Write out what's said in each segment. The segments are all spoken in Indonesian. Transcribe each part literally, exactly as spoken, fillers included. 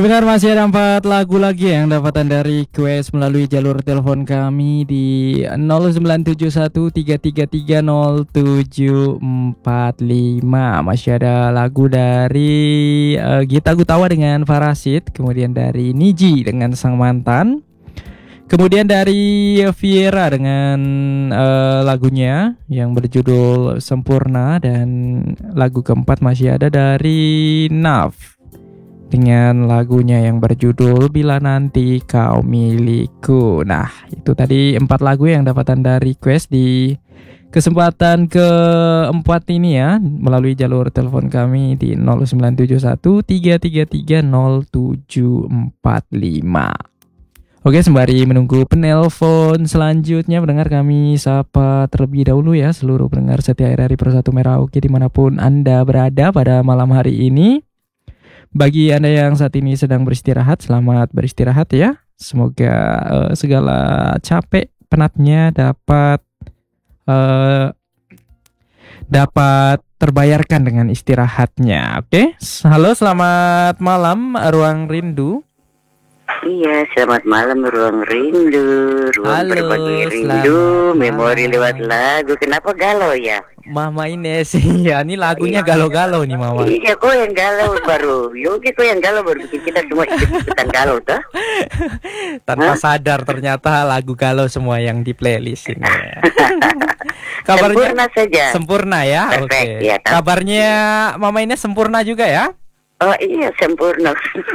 Pendengar, masih ada empat lagu lagi yang dapat Anda request melalui jalur telepon kami di nol sembilan tujuh satu tiga tiga tiga nol tujuh empat lima. Masih ada lagu dari uh, Gita Gutawa dengan Farasid, kemudian dari Niji dengan Sang Mantan, kemudian dari Viera dengan uh, lagunya yang berjudul Sempurna, dan lagu keempat masih ada dari Naf dengan lagunya yang berjudul Bila Nanti Kau Milikku. Nah, itu tadi empat lagu yang dapat Anda request di kesempatan keempat ini ya, melalui jalur telepon kami di nol sembilan tujuh satu tiga tiga tiga nol tujuh empat lima. Oke, sembari menunggu penelpon selanjutnya, pendengar, kami sapa terlebih dahulu ya seluruh pendengar setia R R I Persatu Merauke dimanapun Anda berada pada malam hari ini. Bagi Anda yang saat ini sedang beristirahat, selamat beristirahat ya. Semoga uh, segala capek penatnya dapat uh, dapat terbayarkan dengan istirahatnya. Oke, halo, selamat malam Ruang Rindu. Iya, selamat malam Ruang Rindu, ruang Halo, berbagi rindu, memori lewat lagu. Kenapa galau ya? Mama Ines, ya ini lagunya galau-galau nih Mama. Iya, kok yang galau baru. Yogi kok yang galau baru bikin kita semua ikut-ikutan galau tuh. Tanpa Hah? sadar ternyata lagu galau semua yang di playlist ini. Kabarnya Sempurna saja. Sempurna ya. Oke. Perfect, ya, tak? Kabarnya Mama Ines sempurna juga ya? Oh iya, sempurna.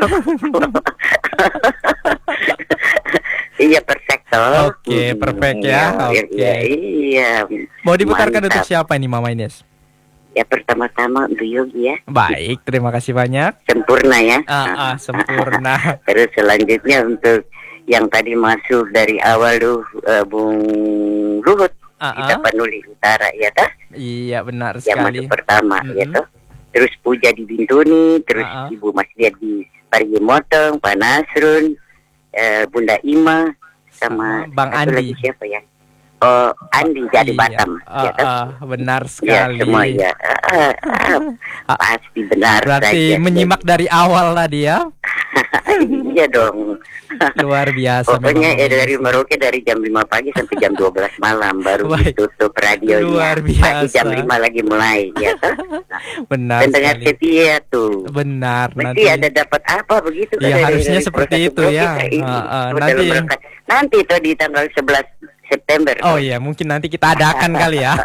Iya, perfecto. Oke, perfect ya. Iya, Oke. iya, iya. Mau diputarkan Mantap. untuk siapa ini Mama Ines? Ya, pertama-tama untuk Yogi ya. Baik, terima kasih banyak. Sempurna ya. Ah, ah, sempurna. Terus selanjutnya untuk yang tadi masuk dari awal tuh uh, Bung Luhut, Ah, kita ah. Panuli Utara ya toh, Iya, benar yang sekali. masuk pertama Mm-mm. ya toh. Terus Puja di Bintuni, terus Ah, ah. Ibu Maslihat di Parigi Motong, Pak Nasrun, eh, Bunda Ima, sama Sama Bang satu Andi. lagi siapa ya? Oh, Andi jadi Iya. Batam Ah, ya toh. ah, benar Ya sekali. semua ya. Ah, ah, Ah. pasti benar Berarti saja. menyimak dari awal tadi ya. Iya dong. Luar biasa. Pokoknya memang eh, dari Mama Ines. Merauke dari jam lima pagi sampai jam dua belas malam baru Baik. ditutup radionya. Luar Pagi jam biasa. lima lagi mulai ya toh. Benar Pendengar sekali. setia tuh. Benar, Mesti nanti ada dapat apa begitu kan ya, dari- harusnya dari seperti proses itu ya. kita ini. Ah, ah, Dalam nanti rangka- nanti tuh di tanggal sebelas September. oh iya, mungkin nanti kita adakan kali ya.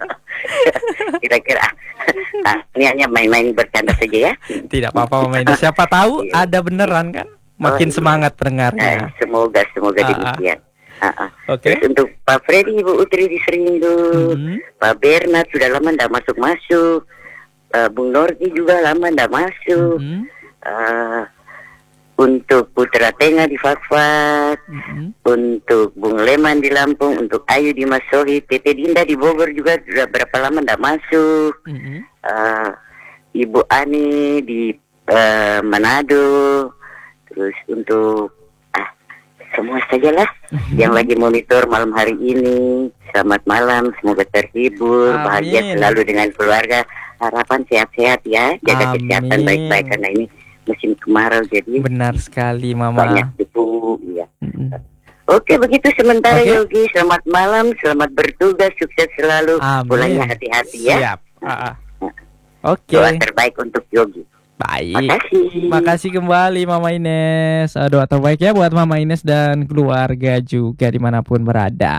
Kira-kira. Nah, ini hanya main-main bercanda saja ya. Tidak apa-apa Mama Ines. Siapa tahu ada beneran kan? Makin Oh, iya. semangat Eh, pendengarnya. semoga semoga Ah, ah. demikian. Ah, ah. Oke. Terus untuk Pak Freddy, Ibu Utri di Serindu, Mhm. Pak Bernard sudah lama tidak masuk-masuk, Eh, Bung Nordi juga lama tidak masuk. Mhm. Eh, untuk Putra Tengah di Fakfak, Mhm. untuk Bung Leman di Lampung, untuk Ayu di Masohi, Tete Dinda di Bogor juga sudah berapa lama tidak masuk. Mhm. Eh, Ibu Ani di eh, Manado. Terus untuk ah, semua sajalah yang lagi monitor malam hari ini. Selamat malam, semoga terhibur, Amin. bahagia selalu dengan keluarga. Harapan sehat-sehat ya, jaga kesehatan Amin. baik-baik karena ini musim kemarau jadi Benar sekali Mama. banyak debu ya. Mhm. Oke, begitu sementara Oke. Yogi. Selamat malam, selamat bertugas, sukses selalu. Amin. Pulangnya hati-hati ya. Siap. Ah, ah. Oke. Doa terbaik untuk Yogi. Baik. Makasih. Makasih kembali Mama Ines. Eh, Doa terbaik ya buat Mama Ines dan keluarga juga dimanapun berada.